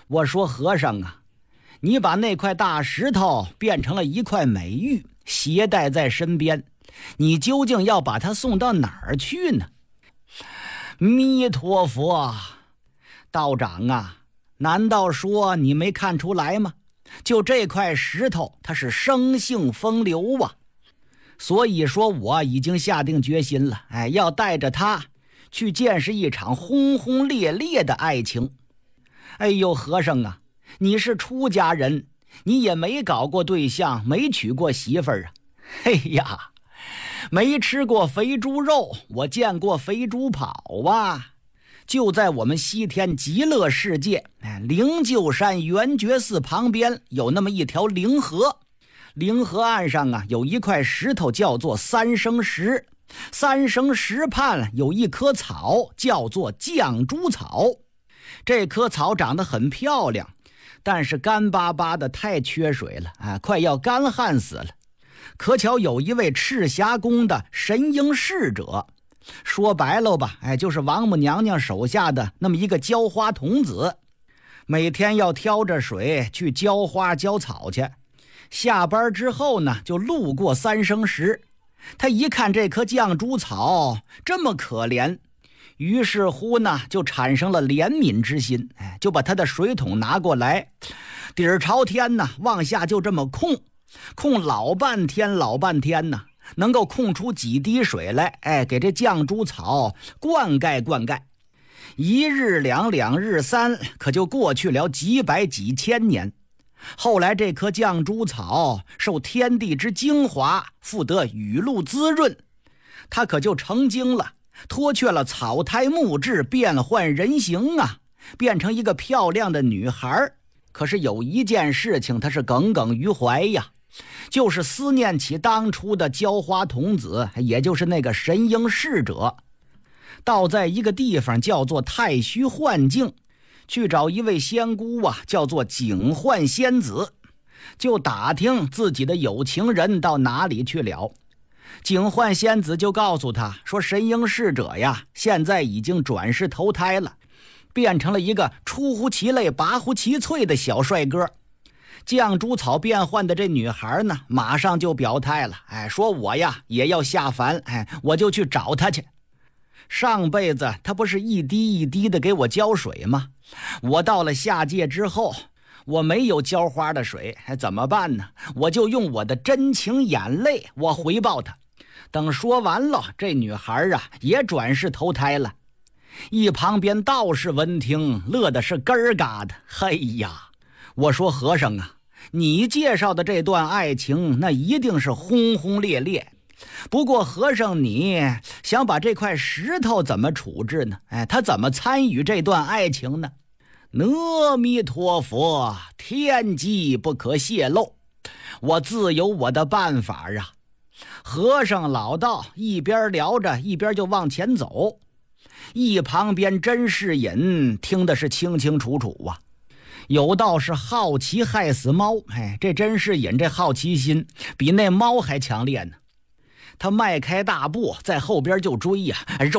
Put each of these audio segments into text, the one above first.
我说和尚啊，你把那块大石头变成了一块美玉，携带在身边，你究竟要把它送到哪儿去呢？弥陀佛，道长啊，难道说你没看出来吗？就这块石头，它是生性风流啊，所以说我已经下定决心了，要带着它去见识一场轰轰烈烈的爱情。哎呦，和尚啊，你是出家人，你也没搞过对象，没娶过媳妇儿啊。嘿呀，没吃过肥猪肉，我见过肥猪跑啊。就在我们西天极乐世界灵鹫山圆觉寺旁边有那么一条灵河，灵河岸上啊有一块石头叫做三生石，三生石畔有一棵草叫做绛珠草。这棵草长得很漂亮，但是干巴巴的，太缺水了快要干旱死了。可巧有一位赤霞宫的神瑛侍者，说白了吧就是王母娘娘手下的那么一个浇花童子，每天要挑着水去浇花浇草去。下班之后呢，就路过三生石，他一看这棵绛珠草这么可怜，于是乎呢就产生了怜悯之心，就把他的水桶拿过来，底儿朝天呢，往下就这么控老半天呢，能够控出几滴水来，给这绛珠草灌溉。一日两，两日三，可就过去了几百几千年。后来这棵绛珠草受天地之精华，复得雨露滋润，它可就成精了，脱却了草胎木质，变换人形啊，变成一个漂亮的女孩。可是有一件事情它是耿耿于怀呀，就是思念起当初的浇花童子，也就是那个神瑛侍者。倒在一个地方叫做太虚幻境，去找一位仙姑啊，叫做警幻仙子，就打听自己的有情人到哪里去了。警幻仙子就告诉他说，神瑛侍者呀，现在已经转世投胎了，变成了一个出乎其类拔乎其萃的小帅哥。绛珠草变换的这女孩呢，马上就表态了，说我呀也要下凡，我就去找他去。上辈子他不是一滴一滴的给我浇水吗？我到了下界之后，我没有浇花的水，怎么办呢？我就用我的真情眼泪，我回报他。等说完了，这女孩啊也转世投胎了。一旁边道士闻听，乐的是咯儿嘎的。嘿呀，我说和尚啊，你介绍的这段爱情那一定是轰轰烈烈，不过和尚你想把这块石头怎么处置呢？他怎么参与这段爱情呢？阿弥陀佛，天机不可泄露，我自有我的办法啊。和尚老道一边聊着一边就往前走，一旁边甄士隐听的是清清楚楚啊。有道是好奇害死猫，这甄士隐这好奇心比那猫还强烈呢。他迈开大步在后边就追呀，肉。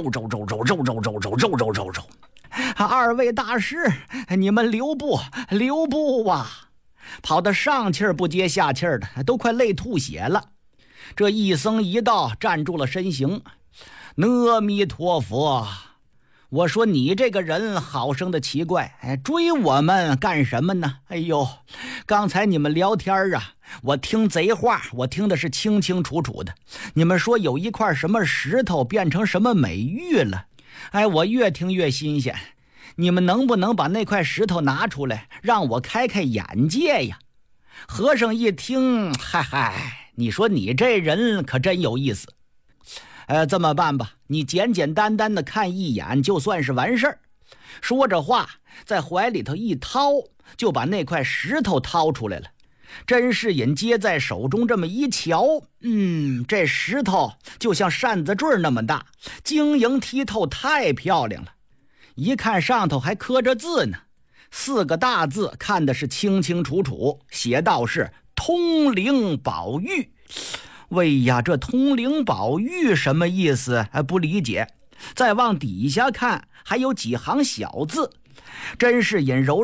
二位大师，你们留步啊！跑得上气儿不接下气儿的，都快累吐血了。这一僧一道站住了身形。阿弥陀佛，我说你这个人好生的奇怪，追我们干什么呢？哎呦，刚才你们聊天啊，我听贼话，我听的是清清楚楚的。你们说有一块什么石头变成什么美玉了，我越听越新鲜。你们能不能把那块石头拿出来，让我开开眼界呀？和尚一听，嗨，你说你这人可真有意思。这么办吧，你简简单单的看一眼就算是完事儿。说着话，在怀里头一掏，就把那块石头掏出来了。甄士隐接在手中这么一瞧，这石头就像扇子坠那么大，晶莹剔透，太漂亮了。一看上头还刻着字呢，4个大字看的是清清楚楚，写道是通灵宝玉。喂呀，这通灵宝玉什么意思？不理解。再往底下看，还有几行小字。甄士隐揉